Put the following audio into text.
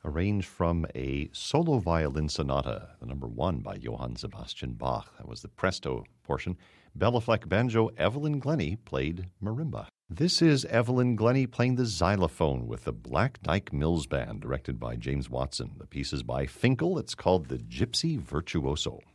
arranged from a solo violin sonata, the number 1 by Johann Sebastian Bach. That was the presto portion. Bella Fleck banjo, Evelyn Glennie played marimba. This is Evelyn Glennie playing the xylophone with the Black Dyke Mills Band, directed by James Watson. The piece is by Finkel. It's called The Gypsy Virtuoso.